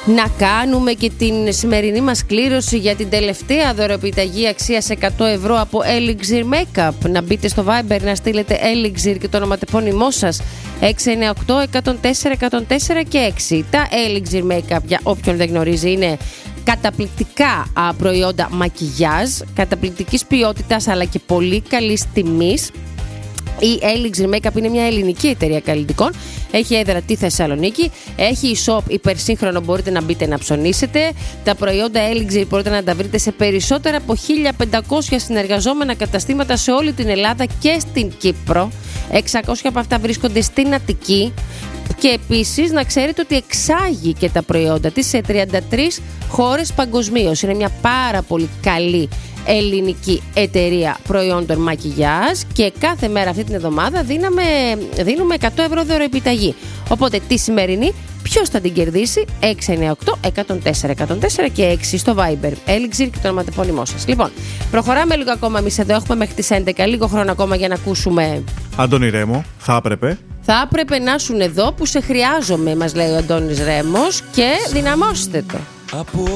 Να κάνουμε και την σημερινή μας κλήρωση για την τελευταία δωρεοπιταγή αξίας 100 ευρώ από Elixir Makeup. Να μπείτε στο Viber, να στείλετε Elixir και το ονοματεπώνυμό σας 698-104-104 και 6. Τα Elixir Makeup, για όποιον δεν γνωρίζει, είναι καταπληκτικά προϊόντα μακιγιάζ, καταπληκτικής ποιότητας αλλά και πολύ καλής τιμής. Η Elixir Makeup είναι μια ελληνική εταιρεία καλλιτικών. Έχει έδρα τη Θεσσαλονίκη. Έχει e-shop υπερσύγχρονο, μπορείτε να μπείτε να ψωνίσετε. Τα προϊόντα Elixir μπορείτε να τα βρείτε σε περισσότερα από 1.500 συνεργαζόμενα καταστήματα σε όλη την Ελλάδα και στην Κύπρο. 600 από αυτά βρίσκονται στην Αττική. Και επίσης να ξέρετε ότι εξάγει και τα προϊόντα της σε 33 χώρες παγκοσμίως. Είναι μια πάρα πολύ ελληνική εταιρεία προϊόντων μακιγιάζ και κάθε μέρα αυτή την εβδομάδα δίνουμε 100 ευρώ δωρεοεπιταγή. Οπότε τη σημερινή ποιος θα την κερδίσει? 698-104-104 και 6 στο Viber. Elixir και το ονοματεπώνυμό σας. Λοιπόν, προχωράμε λίγο ακόμα. Εμείς εδώ έχουμε μέχρι τις 11 λίγο χρόνο ακόμα για να ακούσουμε Αντώνη Ρέμο. Θα έπρεπε να ήσουν εδώ που σε χρειάζομαι, μας λέει ο Αντώνης Ρέμος, και δυναμώστε το.